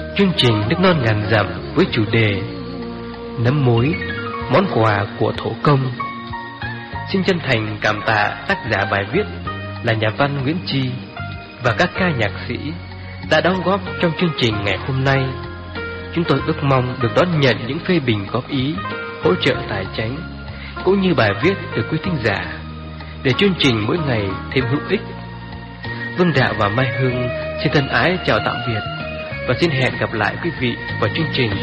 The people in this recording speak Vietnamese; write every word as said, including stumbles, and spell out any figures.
chương trình Nước Non Ngàn Dặm với chủ đề Nấm mối, món quà của thổ công. Xin chân thành cảm tạ tác giả bài viết là nhà văn Nguyễn Chi và các ca nhạc sĩ đã đóng góp trong chương trình ngày hôm nay. Chúng tôi ước mong được đón nhận những phê bình góp ý, hỗ trợ tài chính cũng như bài viết từ quý thính giả để chương trình mỗi ngày thêm hữu ích. Vương Đạo và Mai Hương xin thân ái chào tạm biệt và xin hẹn gặp lại quý vị vào chương trình